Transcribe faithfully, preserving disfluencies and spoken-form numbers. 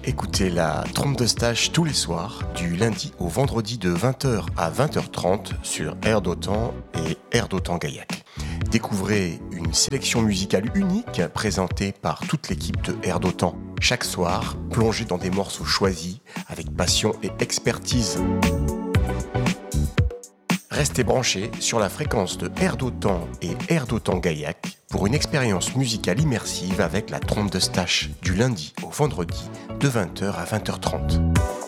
Écoutez la trompe de stage tous les soirs, du lundi au vendredi de vingt heures à vingt heures trente sur Air d'Otan et Air d'Otan Gaillac. Découvrez une sélection musicale unique présentée par toute l'équipe de Air d'Otan. Chaque soir, plongez dans des morceaux choisis avec passion et expertise. Restez branchés sur la fréquence de Air d'Otan et Air d'Otan Gaillac pour une expérience musicale immersive avec la trompe de Stache du lundi au vendredi de vingt heures à vingt heures trente.